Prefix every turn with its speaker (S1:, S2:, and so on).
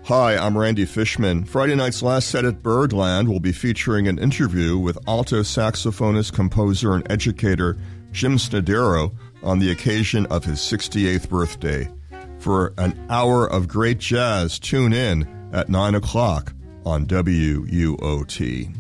S1: Hi, I'm Randy Fishman. Friday night's Last Set at Birdland will be featuring an interview with alto saxophonist, composer, and educator Jim Snodero on the occasion of his 68th birthday. For an hour of great jazz, tune in at 9 o'clock on WUOT.